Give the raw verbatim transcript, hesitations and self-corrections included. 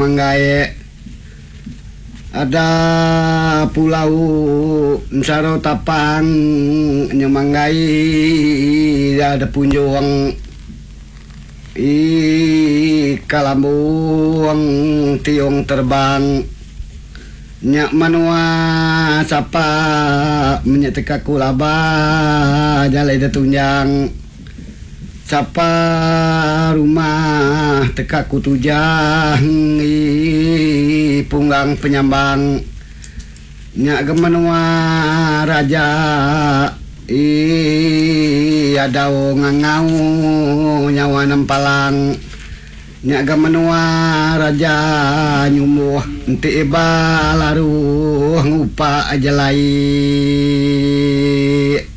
manggae ada pulau Saro Tapang nyemanggai ada punjuang i kalambung tiong terbang nyak manua sapa menyeteka kulaba jalai detunjang sapa rumah teka kutujang i punggang penyambang nyak gemenua raja i adau ngangau nyawa nempalang nyak gemenua raja nyumuh enti balaru ngupa ajalai